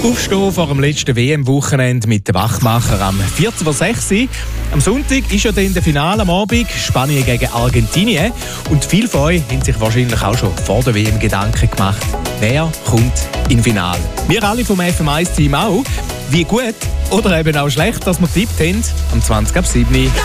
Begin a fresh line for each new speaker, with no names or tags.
Aufstehen vor dem letzten WM-Wochenende mit den Wachmacher am 14.06 Uhr. Am Sonntag ist ja dann der Finale am Abend, Spanien gegen Argentinien. Und viele von euch haben sich wahrscheinlich auch schon vor der WM Gedanken gemacht, wer kommt ins Finale. Wir alle vom FM1-Team auch. Wie gut oder eben auch schlecht, dass wir getippt haben, am 20 ab 7 Uhr.